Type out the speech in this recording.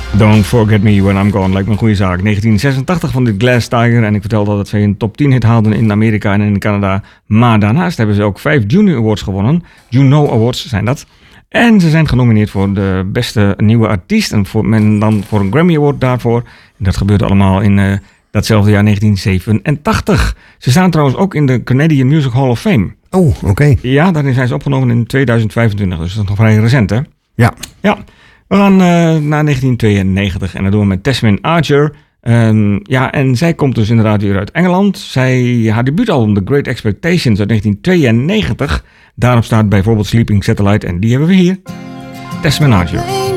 Don't Forget Me When I'm Gone lijkt me een goede zaak. 1986 van dit Glass Tiger. En ik vertelde dat zij een top 10 hit haalden in Amerika en in Canada. Maar daarnaast hebben ze ook 5 Juno Awards gewonnen. Juno Awards zijn dat. En ze zijn genomineerd voor de beste nieuwe artiest. En dan voor een Grammy Award daarvoor. En dat gebeurde allemaal in datzelfde jaar 1987. Ze staan trouwens ook in de Canadian Music Hall of Fame. Oh, oké. Ja, daarin zijn ze opgenomen in 2025. Dus dat is nog vrij recent, hè? Ja. Ja. We gaan naar 1992 en dat doen we met Tasmin Archer. En zij komt dus inderdaad weer uit Engeland. Haar debuutalbum The Great Expectations uit 1992. Daarop staat bijvoorbeeld Sleeping Satellite en die hebben we hier. Tasmin Archer.